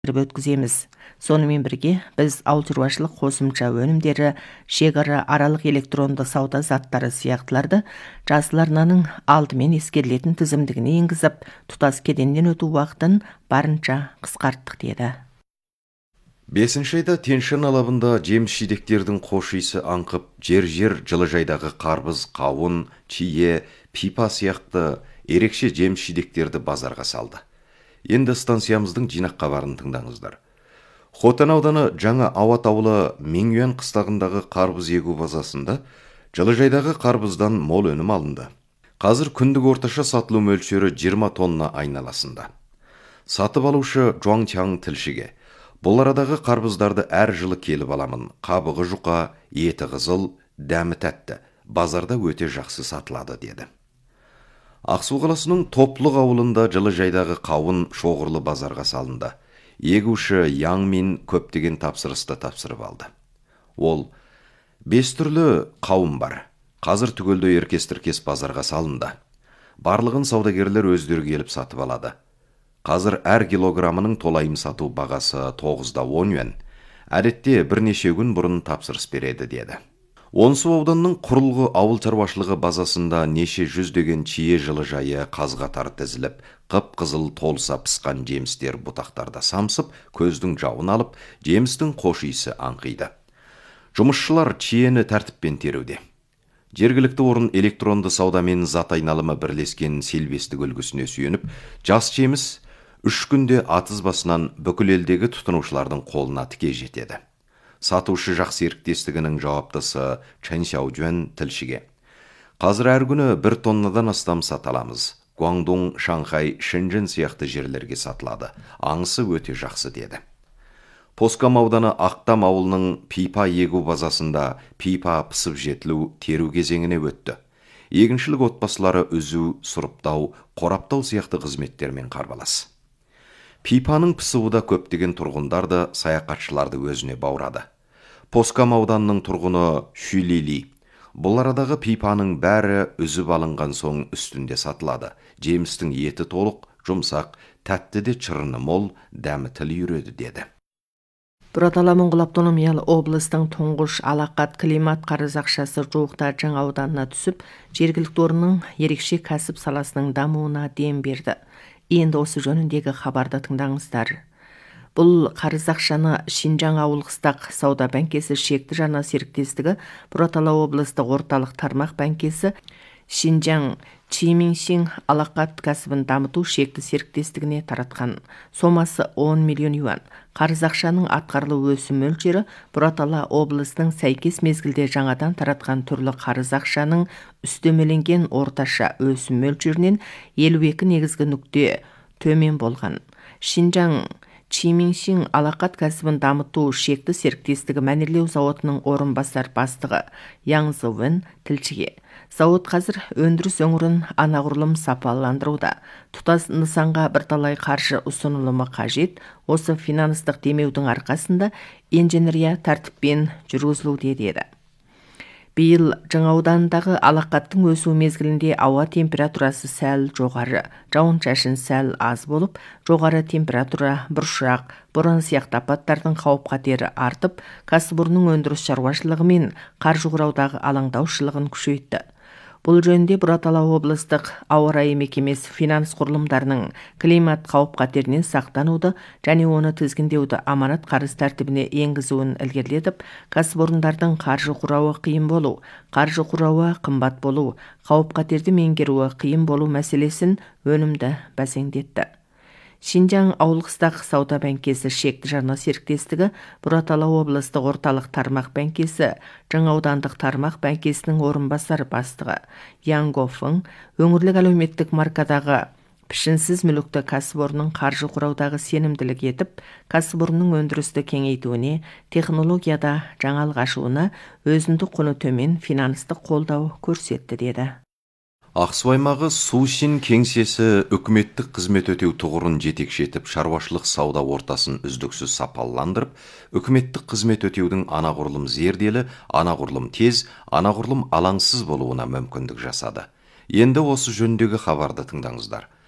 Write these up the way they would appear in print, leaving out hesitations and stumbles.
өткіземіз. Сонымен бірге біз ауыл шаруашылық қосымша өнімдері, шекара аралық электронды сауда заттары сияқтыларды жасыл арнаның алдымен ескерілетін тізімдігіне енгізіп, тұтас кеденден өту уақытын барынша қысқарттық деді. 5 айда Тянь-Шань алабында жеміс-жидектердің хош иісі аңқып, жер-жер жылыжайдағы қарбыз, қауын, чие, пипа сияқты ерекше жеміс-жидектерді базарға салды. Енді станциямыздың жинақ хабарын тыңдаңыздар. Хотан ауданы жаңа Ауат ауылы Меңюан қыстағындағы қарбыз егу базасында жылыжайдағы қарбыздан мол өнім алынды. Қазір күндік орташа сатылу мөлшері 20 тонна айналасында. Сатып алушы Жуаңчаң тілшіге: бұл арадағы қарбыздарды әр жылы келіп аламын. Қабығы жұқа, еті қызыл, дәмі тәтті. Базарда өте жақсы сатылады деді. Ақсу қаласының Топлық ауылында жылыжайдағы қауын шоғырлы базарға салынды. Егуші Яң Мин көптеген тапсырысты тапсырып алды. Ол: 5 түрлі қауын бар. Қазір түгелді еркес-тіркес базарға салынды. Барлығын саудагерлер өздері келіп сатып алады. Қазір әр килограммының толайым сату бағасы 9-10 юан. Әдетте бірнеше күн бұрын тапсырыс береді деді. Онсу ауданның Құрылғы ауыл шаруашылығы базасында неше жүздеген чие жылыжайы қаз-қатар тізіліп, қып-қызыл толса пысқан жемістер бұтақтарда самсып, көздің жауын алып, жемістің хош иісі аңқиды. Жұмысшылар чиені тәртіппен теруде. Жергілікті орын электронды саудамен зат айналымы бірлескен селбестік үлгісіне сүйеніп, жас жеміс 3 күнде атыз басынан бүкіл елдегі тұтынушылардың қолына тіке жетеді. Сатушы жақсы серіктестігінің жауаптысы Чэн Сяожуан тілшіге: қазір әр күні 1 тоннадан астам саталамыз. Гуандун, Шанхай, Шэньчжэн сияқты жерлерге сатылады. Аңысы өте жақсы деді. Поскам ауданы Ақтам ауылының пипа егу базасында пипа пысып жетілу, теру кезеңіне өтті. Егіншілік отбасылары үзу, сұрыптау, қораптау сияқты қызметтермен қарбалас. Пипаның пысуыда көптеген тұрғындарды, саяхатшыларды өзіне баурады. Поскам ауданының тұрғыны Шүлили: бұл арадағы пипаның бәрі үзіп алынған соң үстінде сатылады. Жемістің еті толық, жұмсақ, тәтті де чырыны мол, дәмі тіл үйреді деді. Бұратала Моңғол автономиялы облыстың тұңғыш алақат климат қарыз ақшасы жуықта жаңа ауданына түсіп, жергілікті орынның ерекше кәсіп саласының дамуына дем берді. Енді осы жөніндегі хабарды тыңдаңыздар. Бұл қарыз ақшаны Шинжаң ауылқыстақ сауда бәңкесі шекті жана серіктестігі, Бұратала облыстық орталық тармақ бәңкесі, Шинжаң Чиминшин алақат кәсібін дамыту шекті серіктестігіне таратқан. Сомасы 10 миллион юан. Қарыз ақшаның атқарылу өсім мөлшері Бұратала облысының сәйкес мезгілде жаңадан таратқан түрлі қарыз ақшаның үстемеленген орташа өсім мөлшерінен 52 негізгі нүкте төмен болған. Шинжаң Чиминшин алақат кәсібін дамыту шекті серіктестігі мәнерлеу зауытының орынбасар бастығы Яң Зыуэн тілшіге: зауыт қазір өндіріс өңірін анағұрлым сапаландыруда. Тұтас нысанға бірталай қаржы ұсынылымы қажет. Осы финанстық демеудің арқасында инженерия тәртіппен жүргізілуде деді. Биыл жаңа аудандағы алақаттың өсу мезгілінде ауа температурасы сәл жоғары, жауын-шашын сәл аз болып, жоғары температура, бұршақ, боран сияқты апаттардың қауіп-қатері артып, кәсіпорынның өндіріс шаруашылығы мен қаржы құраудағы алаңдаушылығын күшейтті. Бұл жөнінде Бұратала облыстық ауа райы мекемесі финанс құрылымдарының климат қауіп-қатерінен сақтануды және оны тізгіндеуді аманат қарыз тәртібіне енгізуін ілгерілетіп, кәсіпорындардың қаржы құрауы қиын болу, қаржы құрауы қымбат болу, қауіп-қатерді меңгеруі қиын болу мәселесін өнімді бәсеңдетті. Шинжаң ауылқыстақ сауда бәңкесі шекті жана серіктестігі, Бұратала облыстық орталық тармақ бәңкесі, жаңа аудандық тармақ бәңкесінің орынбасар бастығы Яң Гофың өңірлік әлеуметтік маркадағы пішінсіз мүлікті кәсіпорынның қаржы құраудағы сенімділік етіп, кәсіпорынның өндірісті кеңейтуіне, технологияда жаңалық ашуына өзіндік құны төмен финанстық қолдау көрсетті деді. Ақсу аймағы Сушин кеңсесі үкіметтік қызмет өтеу тұғырын жетекшетіп, шаруашылық сауда ортасын үздіксіз сапаландырып, үкіметтік қызмет өтеудің анағұрлым зерделі, анағұрлым тез, анағұрлым алаңсыз болуына мүмкіндік жасады. Енді осы жөніндегі хабарды тыңдаңыздар.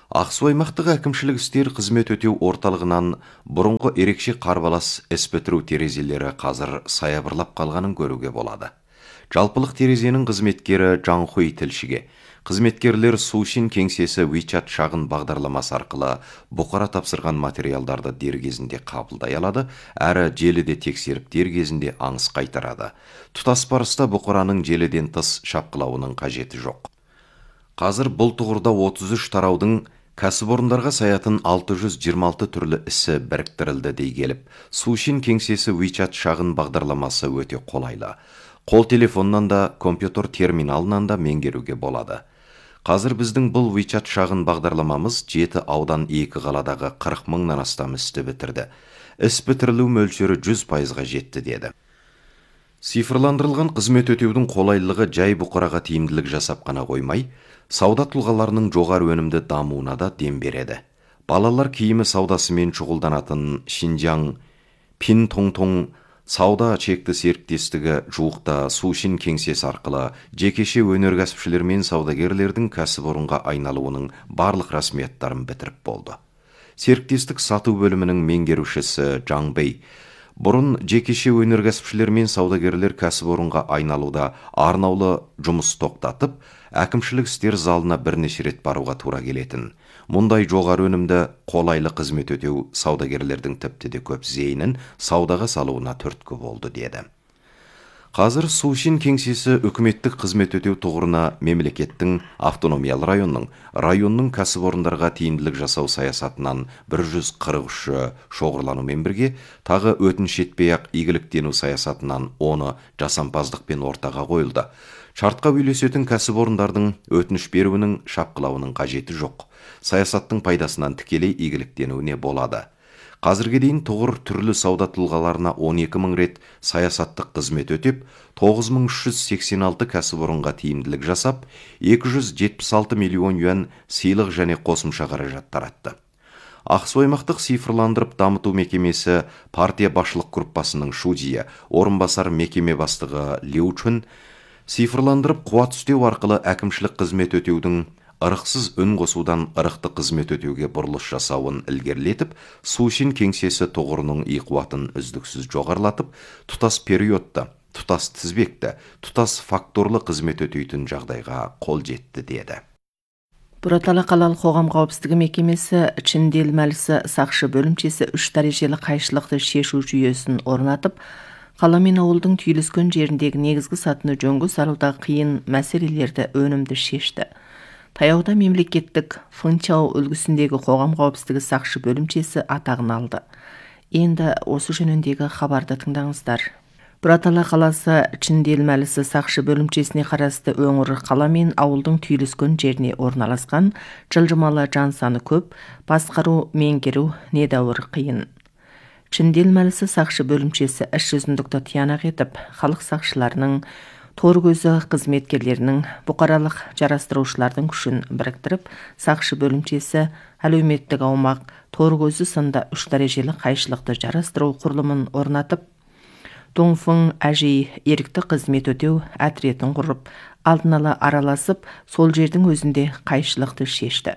Ақсу аймақтық әкімшілік істер қызмет өтеу орталығынан бұрынғы ерекше қарбалас іс бітіру терезелері қазір саябырлап қалғанын көруге болады. Жалпылық терезенің қызметкері Жаңхуй тілшіге, қызметкерлер Сушин кеңсесі WeChat шағын бағдарламасы арқылы бұқара тапсырған материалдарды дер кезінде қабылдай алады, әрі желіде тексеріп дер кезінде аңыс қайтарады. Тұтас барыста бұқараның желіден тыс шапқылауының қажеті жоқ. Қазір бұл тұғырда 33 тараудың кәсіпорындарға саятын 626 түрлі ісі біріктірілді дей келіп, Сушин кеңсесі WeChat шағын бағдарламасы өте қолайлы. Қол телефоннан да, компьютер терминалынан да меңгеруге болады. Қазір біздің бұл WeChat шағын бағдарламамыз 7 аудан 2 қаладағы 40 мыңнан астам істі бітірді. Іс бітірілу мөлшері 100%-ға жетті деді. Цифрландырылған қызмет өтеудің қолайлылығы жай бұқараға тиімділік жасап қана қоймай, сауда тұлғаларының жоғары өнімді дамуына да дем береді. Балалар киімі саудасымен шұғылданатын Шинжаң Пинтонгтон сауда чекті серіктестігі жуықта Сушин кеңсесі арқылы жекеше өнеркәсіпшілер мен саудагерлердің кәсіпорынға айналуының барлық рәсмияттарын бітіріп болды. Серіктестік сату бөлімінің меңгерушісі Жаң Бэй бұрын жекеше өнеркәсіпшілер мен саудагерлер кәсіпорынға айналуда арнаулы жұмыс тоқтатып, әкімшілік істер залына бірнеше рет баруға тура келетін. Мұндай жоғары өнімді қолайлы қызмет өтеу саудагерлердің тіпті де көп зейінін саудаға салуына түрткі болды деді. Қазір Сушин кеңсесі үкіметтік қызмет өтеу тұғырына мемлекеттің автономиялы районның кәсіпорындарға тиімділік жасау саясатынан 143 шоғырланумен бірге, тағы өтініш етпей-ақ игіліктену саясатынан 10 жасампаздықпен ортаға қойылды. Шартқа үйлесетін кәсіпорындардың өтініш беруінің шапқылауының қажеті жоқ. Саясаттың пайдасынан тікелей игіліктенуіне болады. Қазірге дейін тұғыр түрлі сауда тұлғаларына 12 мың рет саясаттық қызмет өтеп, 9386 кәсіпорынға тиімділік жасап, 276 миллион юан сыйлық және қосымша қаражат таратты. Ақсу аймақтық цифрландырып дамыту мекемесі партия басшылық группасының шудия, орынбасар мекеме бастығы Лю Чун, цифрландырып қуат үстеу арқылы әкімшілік қызмет өтеудің ырықсыз үн қосудан ырықты қызмет өтеуге бұрылыс жасауын ілгерілетіп, Сушин кеңсесі тұғырының қуатын үздіксіз жоғарылатып, тұтас периодта, тұтас тізбекті, тұтас факторлы қызмет өтейтін жағдайға қол жетті деді. Бұратала қалалық қоғам қауіпсіздігі мекемесі Чиндел мәлісі сақшы бөлімшесі 3 дәрежелі қайшылықты шешу жүйесін орнатып, қала мен ауылдың түйіліскен жеріндегі негізгі сатыны жөнге салудағы қиын мәселелерді өнімді шешті. Таяуда мемлекеттік Фынчау үлгісіндегі қоғам қауіпсіздігі сақшы бөлімшесі атағын алды. Енді осы жөніндегі хабарды тыңдаңыздар. Бұратала қаласы Чиндел мәлісі сақшы бөлімшесіне қарасты өңір қала мен ауылдың түйіліскен жеріне орналасқан, жылжымалы жан саны көп, басқару меңгеру недәуір қиын. Чиндел мәлісі сақшы бөлімшесі іс жүзіндікті тиянақ етіп, халық сақшыларының тор көзі қызметкерлерінің бұқаралық жарастырушылардың күшін біріктіріп, сақшы бөлімшесі әлеуметтік аумақ тор көзі сында 3 дәрежелі қайшылықты жарастыру құрылымын орнатып, Доңфың әжей ерікті қызмет өтеу әтретін құрып, алдын ала араласып, сол жердің өзінде қайшылықты шешті.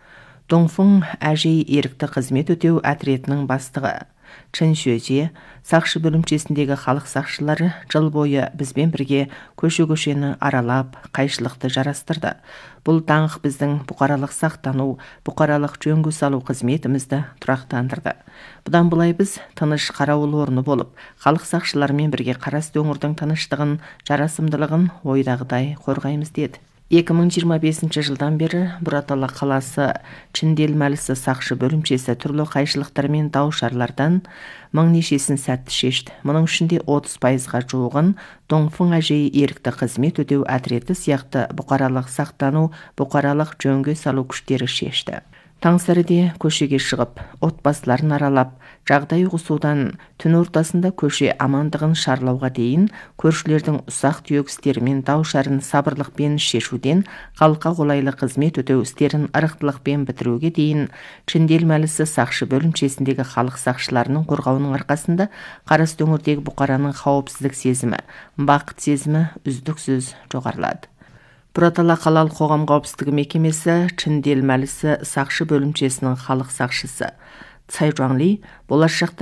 Доңфың әжей ерікті қызмет өтеу әтретінің бастығы Чын Шөже, сақшы бөлімшесіндегі халық сақшылары жыл бойы бізбен бірге көше-көшені аралап, қайшылықты жарастырды. Бұл даңқ біздің бұқаралық сақтану, бұқаралық жөнге салу қызметімізді тұрақтандырды. Бұдан былай біз тыныш қарауыл орны болып, халық сақшыларымен бірге қарасты өңірдің тыныштығын, жарасымдылығын ойдағыдай қорғаймыз деді. 2025 жылдан бері Бұратала қаласы Чиндел мәлісі сақшы бөлімшесі түрлі қайшылықтар мен дау-шарлардан мың нешесін сәтті шешті. Мұның ішінде 30%-ға жуығын Доңфың әжей ерікті қызмет өтеу әтреті сияқты бұқаралық сақтану, бұқаралық жөнге салу күштері шешті. Таңсәріде көшеге шығып, отбасыларын аралап, жағдай ұғысудан түн ортасында көше амандығын шарлауға дейін көршілердің ұсақ түйек істері мен дау-шарын сабырлықпен шешуден халыққа қолайлы қызмет өтеу істерін ырықтылықпен бітіруге дейін Чиндел мәлісі сақшы бөлімшесіндегі халық сақшыларының қорғауының арқасында қарасты өңірдегі бұқараның қауіпсіздік сезімі, бақыт сезімі үздіксіз жоғарылады. Бұратала қалалық қоғам қауіпсіздігі мекемесі Чындел мәлісі сақшы бөлімшесінің халық сақшысы Цай Жуаңли болашақта